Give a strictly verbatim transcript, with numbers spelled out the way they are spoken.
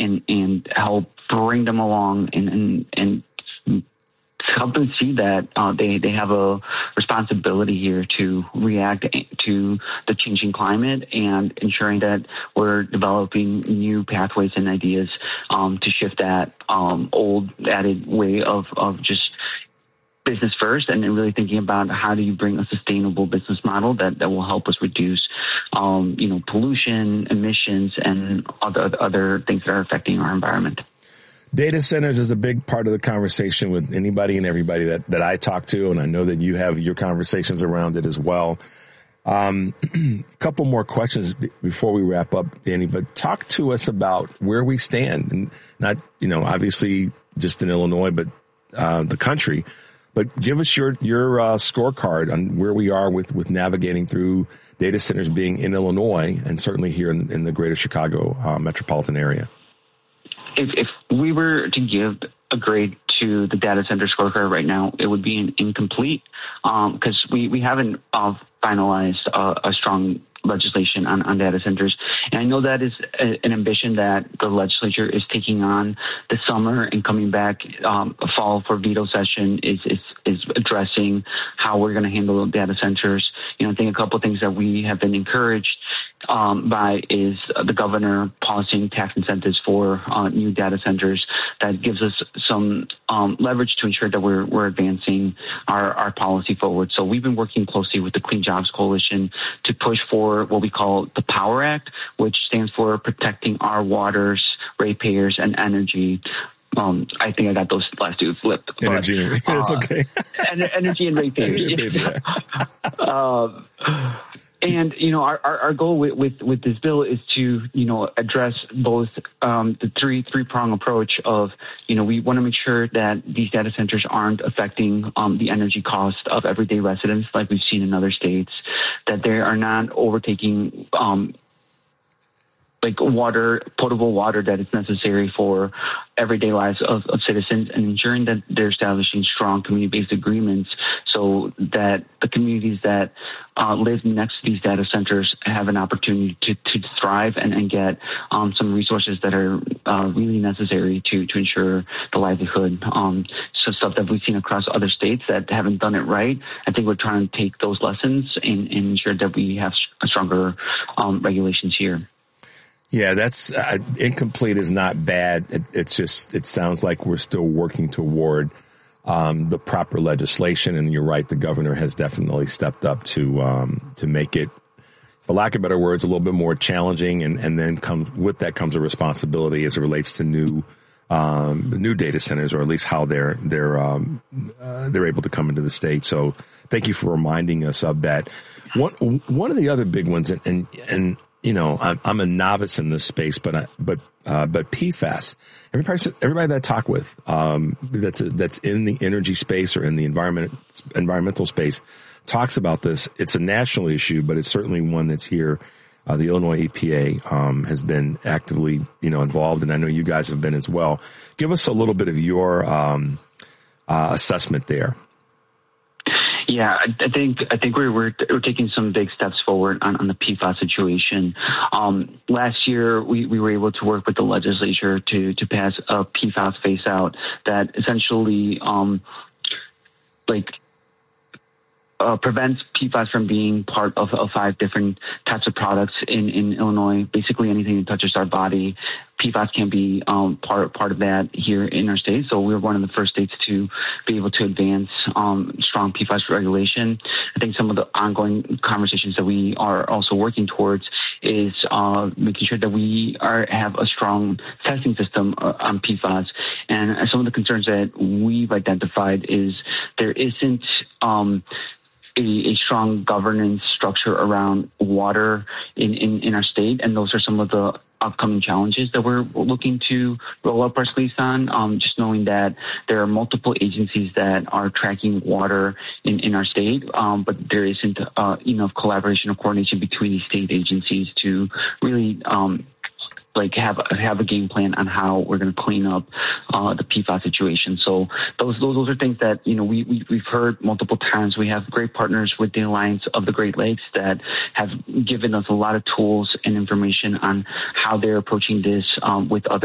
and, and help bring them along and, and, and help them see that uh, they, they have a responsibility here to react to the changing climate and ensuring that we're developing new pathways and ideas um, to shift that um, old added way of, of just business first, and then really thinking about how do you bring a sustainable business model that, that will help us reduce, um, you know, pollution, emissions, and other other things that are affecting our environment. Data centers is a big part of the conversation with anybody and everybody that, that I talk to, and I know that you have your conversations around it as well. Um, a couple more questions b- before we wrap up, Danny, but talk to us about where we stand, and not, you know, obviously just in Illinois, but uh, the country. But give us your your uh, scorecard on where we are with, with navigating through data centers being in Illinois and certainly here in, in the greater Chicago uh, metropolitan area. If, if we were to give a grade to the data center scorecard right now, it would be an incomplete because um, we, we haven't uh, finalized a, a strong legislation on, on data centers. And I know that is a, an ambition that the legislature is taking on this summer and coming back um, fall for veto session is, is, is addressing how we're going to handle data centers. You know, I think a couple of things that we have been encouraged um, by is the governor pausing tax incentives for uh, new data centers. That gives us some um, leverage to ensure that we're, we're advancing our, our policy forward. So we've been working closely with the Clean Jobs Coalition to push for what we call the POWER Act, which stands for Protecting Our Waters, Ratepayers, and Energy. Um, I think I got those last two flipped. Energy, but, it's uh, okay. Energy and ratepayers. uh, and you know, our, our, our goal with, with, with this bill is to you know address both um, the three three prong approach of you know we want to make sure that these data centers aren't affecting um, the energy cost of everyday residents like we've seen in other states, that they are not overtaking Um, like water, potable water that is necessary for everyday lives of, of citizens, and ensuring that they're establishing strong community-based agreements so that the communities that uh, live next to these data centers have an opportunity to, to thrive and, and get um, some resources that are uh, really necessary to, to ensure the livelihood. Um, so stuff that we've seen across other states that haven't done it right. I think we're trying to take those lessons and, and ensure that we have stronger um, regulations here. Yeah, that's uh, incomplete is not bad. It, it's just it sounds like we're still working toward um, the proper legislation. And you're right, the governor has definitely stepped up to um, to make it, for lack of better words, a little bit more challenging. And, and then comes with that comes a responsibility as it relates to new um, new data centers, or at least how they're they're um, uh, they're able to come into the state. So thank you for reminding us of that. One one of the other big ones, and and, and you know, I'm, I'm a novice in this space, but I, but uh, but P FAS. Everybody, everybody that I talk with, um, that's that's in the energy space or in the environment environmental space, talks about this. It's a national issue, but it's certainly one that's here. Uh, the Illinois E P A um, has been actively, you know, involved, and I know you guys have been as well. Give us a little bit of your um, uh, assessment there. Yeah, I think I think we're we're, we're taking some big steps forward on, on the P FAS situation. Um, last year, we, we were able to work with the legislature to to pass a P FAS phase out that essentially, um, like. Uh, prevents P FAS from being part of, of five different types of products in, in Illinois. Basically, anything that touches our body, P FAS can be um, part part of that here in our state. So we're one of the first states to be able to advance um, strong P FAS regulation. I think some of the ongoing conversations that we are also working towards is uh, making sure that we are have a strong testing system uh, on P FAS. And some of the concerns that we've identified is there isn't um, A, a strong governance structure around water in, in, in our state. And those are some of the upcoming challenges that we're looking to roll up our sleeves on. Um, just knowing that there are multiple agencies that are tracking water in, in our state, um, but there isn't uh, enough collaboration or coordination between these state agencies to really um, like have have a game plan on how we're going to clean up uh, the P FAS situation. So those those those are things that you know we, we we've heard multiple times. We have great partners with the Alliance of the Great Lakes that have given us a lot of tools and information on how they're approaching this um, with other